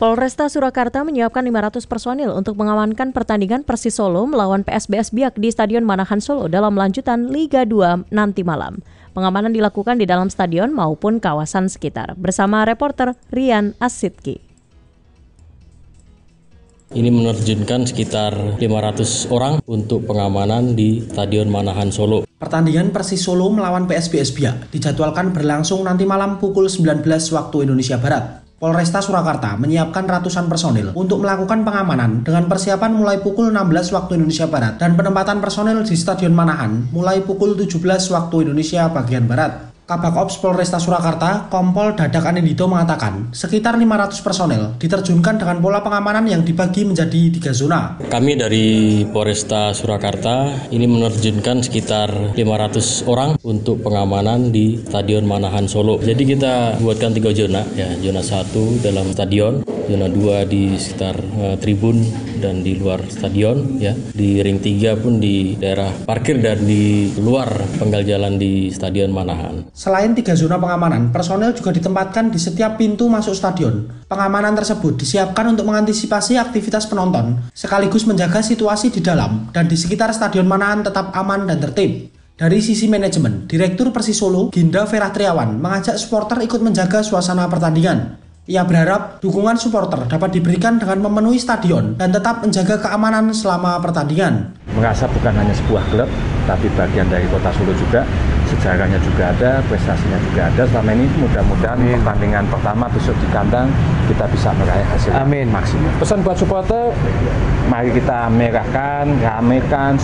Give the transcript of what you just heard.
Polresta Surakarta menyiapkan 500 personil untuk mengamankan pertandingan Persis Solo melawan PSBS Biak di Stadion Manahan Solo dalam lanjutan Liga 2 nanti malam. Pengamanan dilakukan di dalam stadion maupun kawasan sekitar. Bersama reporter Rian Asidki. Ini menerjunkan sekitar 500 orang untuk pengamanan di Stadion Manahan Solo. Pertandingan Persis Solo melawan PSBS Biak dijadwalkan berlangsung nanti malam pukul 19 waktu Indonesia Barat. Polresta Surakarta menyiapkan ratusan personil untuk melakukan pengamanan dengan persiapan mulai pukul 16 waktu Indonesia Barat dan penempatan personil di Stadion Manahan mulai pukul 17 waktu Indonesia bagian Barat. Kabak Ops Polresta Surakarta, Kompol Dadak Anindito mengatakan, sekitar 500 personel diterjunkan dengan pola pengamanan yang dibagi menjadi 3 zona. Kami dari Polresta Surakarta ini menerjunkan sekitar 500 orang untuk pengamanan di Stadion Manahan Solo. Jadi kita buatkan 3 zona, ya, zona 1 dalam stadion, zona 2 di sekitar tribun dan di luar stadion, ya. Di ring 3 pun di daerah parkir dan di luar penggal jalan di Stadion Manahan. Selain 3 zona pengamanan, personel juga ditempatkan di setiap pintu masuk stadion. Pengamanan tersebut disiapkan untuk mengantisipasi aktivitas penonton, sekaligus menjaga situasi di dalam dan di sekitar Stadion Manahan tetap aman dan tertib. Dari sisi manajemen, Direktur Persis Solo, Ginda Vera Triawan, mengajak supporter ikut menjaga suasana pertandingan. Ia berharap dukungan supporter dapat diberikan dengan memenuhi stadion dan tetap menjaga keamanan selama pertandingan. Merasa bukan hanya sebuah klub, tapi bagian dari kota Solo juga, sejarahnya juga ada, prestasinya juga ada. Selama ini mudah-mudahan pertandingan pertama besok di kandang kita bisa meraih hasil maksimal. Pesan buat supporter, mari kita merahkan, ramekan.